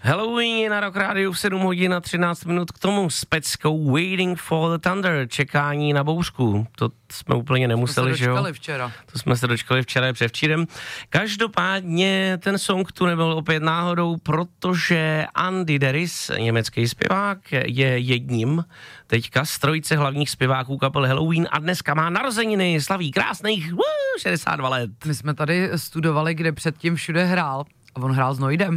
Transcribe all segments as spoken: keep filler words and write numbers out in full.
Halloween na Rock Rádiu v sedm hodin a třináct minut, k tomu s peckou Waiting for the Thunder, čekání na bouřku. To jsme úplně nemuseli, že jo? To jsme se dočkali včera. To jsme se dočkali včera, převčírem. Každopádně ten song tu nebyl opět náhodou, protože Andy Deris, německý zpěvák, je jedním teďka z trojice hlavních zpěváků kapely Halloween a dneska má narozeniny, slaví krásných uh, šedesát dva let. My jsme tady studovali, kde předtím všude hrál a on hrál s Noidem.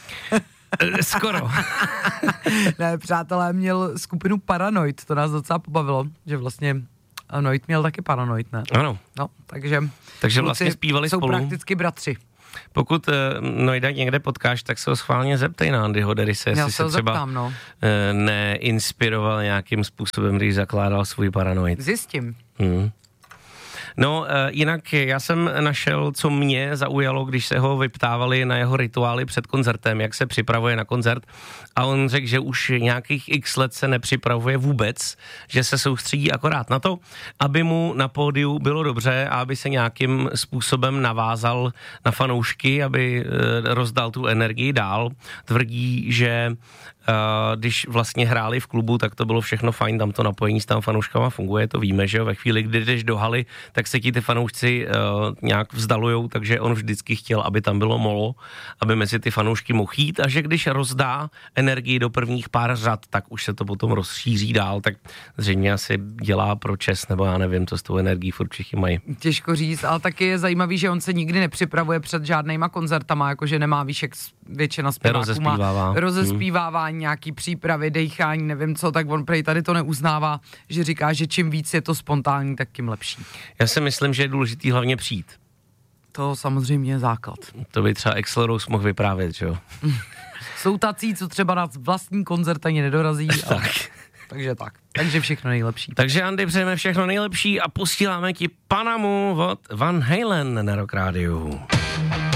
Skoro. Ne, přátelé, měl skupinu Paranoid, to nás docela pobavilo, že vlastně Noid měl taky Paranoid, ne? Ano. No, takže... Takže vlastně zpívali jsou spolu. Jsou prakticky bratři. Pokud uh, Noida někde potkáš, tak se ho schválně zeptej na Andyho Derise, jestli Já se, se třeba zeptám, no. uh, neinspiroval nějakým způsobem, když zakládal svůj Paranoid. Zjistím. Hmm. No, jinak já jsem našel, co mě zaujalo, když se ho vyptávali na jeho rituály před koncertem, jak se připravuje na koncert, a on řekl, že už nějakých x let se nepřipravuje vůbec, že se soustředí akorát na to, aby mu na pódiu bylo dobře a aby se nějakým způsobem navázal na fanoušky, aby rozdal tu energii dál. Tvrdí, že Uh, když vlastně hráli v klubu, tak to bylo všechno fajn, tam to napojení s tam fanouškama funguje, to víme, že jo, ve chvíli, kdy jdeš do haly, tak se ti ty fanoušci uh, nějak vzdalujou, takže on vždycky chtěl, aby tam bylo molo, aby mezi ty fanoušky mohl jít, a že když rozdá energii do prvních pár řad, tak už se to potom rozšíří dál, tak zřejmě asi dělá pro čest, nebo já nevím, co s tou energií furt všichni mají. Těžko říct, ale taky je zajímavý, že on se nikdy nepřipravuje před žádnýma koncertama, jakože nemá, víš, jak většina zpěváků má rozespívává hmm. nějaký přípravy, dejchání, nevím co, tak on prej tady to neuznává, že říká, že čím víc je to spontánní, tak tím lepší. Já si myslím, že je důležitý hlavně přijít. To samozřejmě je základ. To by třeba Axl Rose mohl vyprávět, že jo? Jsou tací, co třeba na vlastní koncert ani nedorazí. Tak. Ale... Takže tak. Takže všechno nejlepší. Takže Andy, přejeme všechno nejlepší a posíláme ti Panamu od Van Halen na Rock Rádiu.